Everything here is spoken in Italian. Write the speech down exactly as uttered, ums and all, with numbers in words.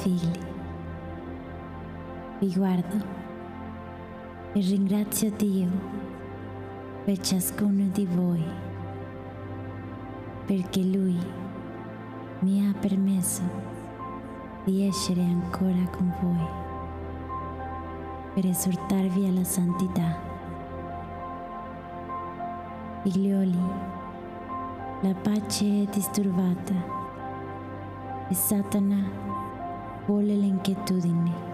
figli. Vi guardo e ringrazio Dio per ciascuno di voi, perché Lui mi ha permesso di essere ancora con voi, per esortarvi alla santità. Figlioli, la pace è disturbata e Satana vuole l'inquietudine.